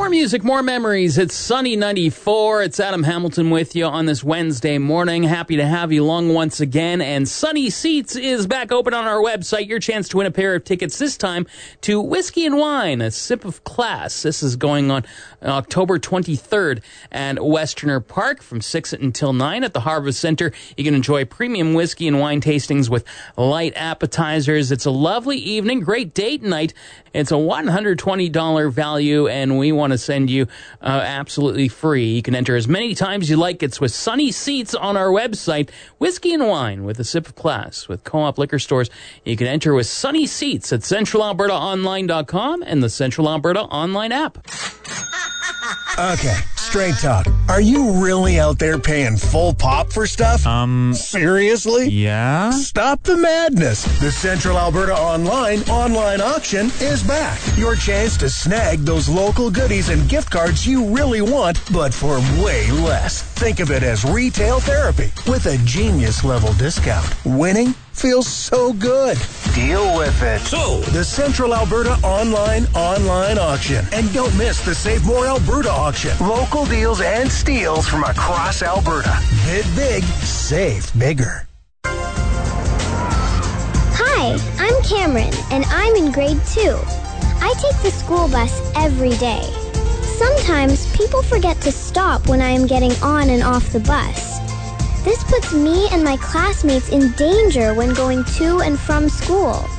More music, more memories. It's Sunny 94. It's Adam Hamilton with you on this Wednesday morning. Happy to have you along once again. And Sunny Seats is back open on our website. Your chance to win a pair of tickets, this time to Whiskey and Wine, a sip of class. This is going on October 23rd at Westerner Park from 6 until 9 at the Harvest Center. You can enjoy premium whiskey and wine tastings with light appetizers. It's a lovely evening, great date night. It's a $120 value, and we want to send you absolutely free. You can enter as many times as you like. It's with Sunny Seats on our website. Whiskey and Wine with a sip of class with Co-op Liquor Stores. You can enter with Sunny Seats at CentralAlbertaOnline.com and the Central Alberta Online app. Okay, straight talk. Are you really out there paying full pop for stuff? Seriously? Yeah? Stop the madness. The Central Alberta online auction is back. Your chance to snag those local goodies and gift cards you really want, but for way less. Think of it as retail therapy with a genius-level discount. Winning feels so good. Deal with it. So, the Central Alberta online auction. And don't miss the Save More Alberta auction. Local deals and steals from across Alberta. Bid big, save bigger. Hi, I'm Cameron, and I'm in grade 2. I take the school bus every day. Sometimes people forget to stop when I am getting on and off the bus. This puts me and my classmates in danger when going to and from school.